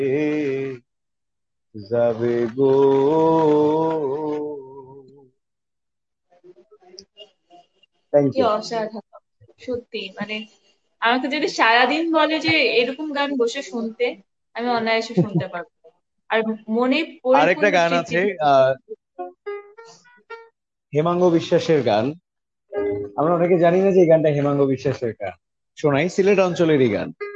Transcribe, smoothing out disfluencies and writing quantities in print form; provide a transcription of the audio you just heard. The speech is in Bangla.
যাবে গো। থ্যাংক কি ইউ। অসাধারণ! সত্যি মানে আমাকে যদি সারাদিন বলে যে এরকম গান বসে শুনতে, আমি অনায়াসে শুনতে পারবো। আর মনে আরেকটা পরিপূর্ণ গান তৃপ্তি আছে, থাকে। হেমাঙ্গ বিশ্বাসের গান। আমরা অনেকে জানি না যে এই গানটা হেমাঙ্গ বিশ্বাসের গান। শোনাই, সিলেট অঞ্চলেরই গান।